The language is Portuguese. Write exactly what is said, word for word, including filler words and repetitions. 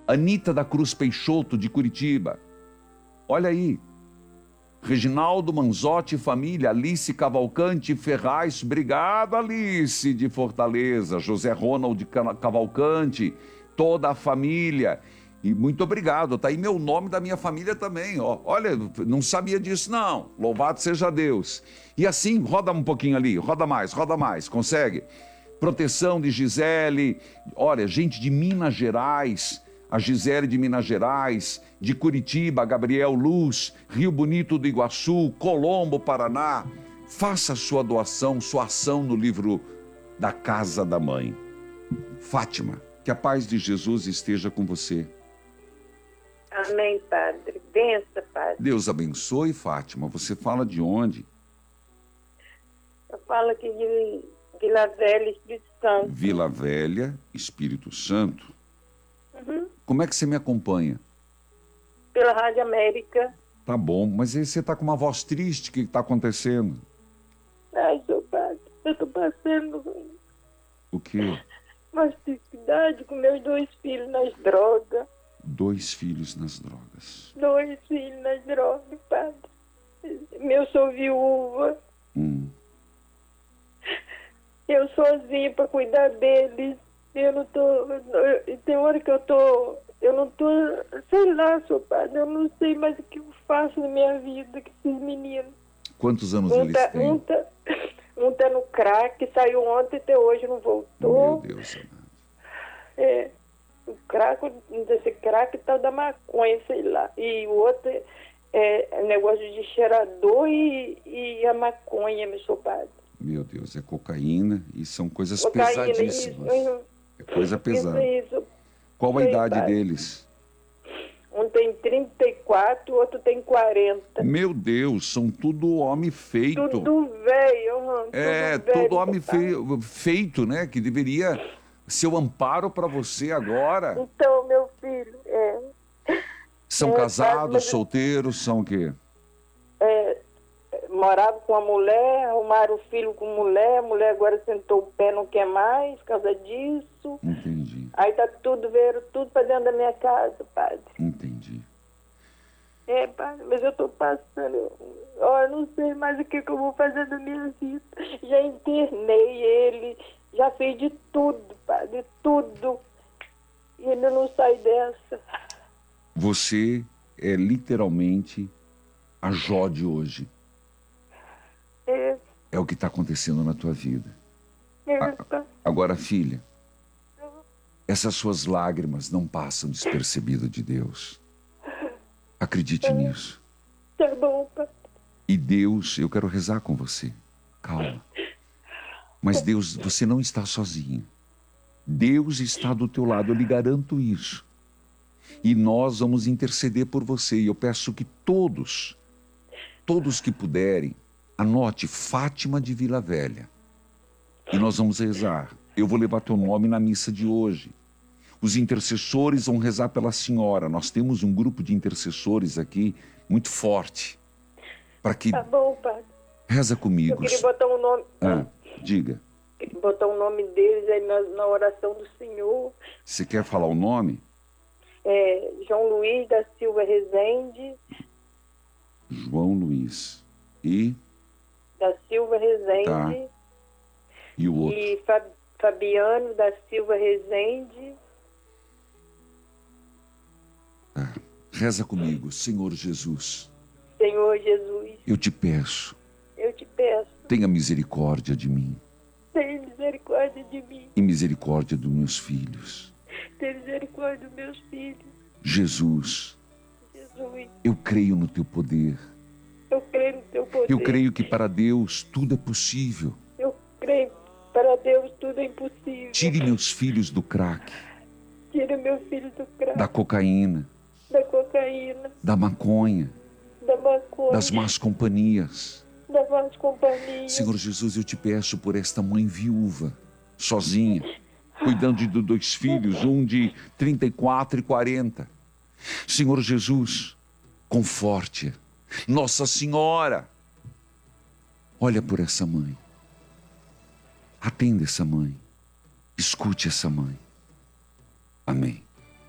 Anita da Cruz Peixoto, de Curitiba. Olha aí. Reginaldo Manzotti, família. Alice Cavalcante Ferraz. Obrigado, Alice, de Fortaleza. José Ronald Cavalcante. Toda a família. E muito obrigado. Tá aí meu nome da minha família também. Ó. Olha, não sabia disso, não. Louvado seja Deus. E assim, roda um pouquinho ali. Roda mais, roda mais. Consegue? Proteção de Gisele. Olha, gente de Minas Gerais. A Gisele de Minas Gerais, de Curitiba, Gabriel Luz, Rio Bonito do Iguaçu, Colombo, Paraná. Faça sua doação, sua ação no livro da Casa da Mãe. Fátima, que a paz de Jesus esteja com você. Amém, Padre. Bença, Padre. Deus abençoe, Fátima. Você fala de onde? Eu falo aqui de Vila Velha, Espírito Santo. Vila Velha, Espírito Santo. Uhum. Como é que você me acompanha? Pela Rádio América. Tá bom, mas aí você tá com uma voz triste, o que que tá acontecendo? Ai, seu Padre, eu tô passando O quê? uma dificuldade com meus dois filhos nas drogas. Dois filhos nas drogas. Dois filhos nas drogas, Padre. Eu sou viúva. Hum. Eu sozinha pra cuidar deles. Eu não tô... Eu, tem hora que eu tô... Eu não tô... Sei lá, seu Padre. Eu não sei mais o que eu faço na minha vida com esses meninos. Quantos anos Um eles tá, têm? um, tá, um tá no crack, saiu ontem até hoje não voltou. Meu Deus, amado. É, o crack, esse crack tá da maconha, sei lá. E o outro é, é negócio de cheirador e, e a maconha, meu seu Padre. Meu Deus, é cocaína e são coisas Cocaína, pesadíssimas. isso, É coisa pesada. Isso, isso. Qual a Sim, idade Padre. deles? Um tem trinta e quatro, o outro tem quarenta. Meu Deus, são tudo homem feito. Tudo velho, uhum, É, tudo velho, todo homem seu Padre. fe- feito, né? Que deveria ser o amparo para você agora. Então, meu filho, é... São É, casados, mas- solteiros, são o quê? é, morava com a mulher, arrumaram o filho com mulher, a mulher agora sentou o pé, não quer mais, por causa disso. Entendi, Aí tá tudo, veio tudo pra dentro da minha casa, Padre. entendi. É, Padre, mas eu tô passando, eu, ó, eu não sei mais o que, que eu vou fazer da minha vida. Já internei ele, já fiz de tudo, Padre, de tudo. E ele não sai dessa. Você é literalmente a Jó de hoje. É, É o que está acontecendo na tua vida. é, Ah. tá. Agora, filha, essas suas lágrimas não passam despercebido de Deus. Acredite nisso. Tá bom, Padre. E Deus, eu quero rezar com você. Calma. Mas Deus, você não está sozinha. Deus está do teu lado, eu lhe garanto isso. E nós vamos interceder por você. E eu peço que todos, todos que puderem, anote Fátima de Vila Velha. E nós vamos rezar. Eu vou levar teu nome na missa de hoje. Os intercessores vão rezar pela senhora. Nós temos um grupo de intercessores aqui muito forte. Para que... Tá bom, Padre. Reza Eu comigo. queria botar um nome... Ah, diga. Queria botar o nome deles aí na, na oração do Senhor. Você quer falar o nome? É, João Luiz da Silva Rezende. João Luiz. E... Da Silva Rezende. Tá. E o outro? E Fa- Fabiano da Silva Rezende. Tá. Reza comigo. Senhor Jesus, Senhor Jesus, eu te peço, eu te peço, tenha misericórdia de mim tenha misericórdia de mim. e misericórdia dos meus filhos. Tenha misericórdia dos meus filhos. Jesus, Jesus, eu creio no teu poder. eu creio no teu poder. Eu creio que para Deus tudo é possível. Eu creio, para Deus tudo é impossível. Tire meus filhos do crack, Tira meu filho do crack, da cocaína, da cocaína, da maconha, da maconha, das más companhias. da más companhia. Senhor Jesus, eu te peço por esta mãe viúva, sozinha, cuidando de dois filhos, um de trinta e quatro e quarenta. Senhor Jesus, conforte-a. Nossa Senhora, olha por essa mãe. Atenda essa mãe. Escute essa mãe. Amém.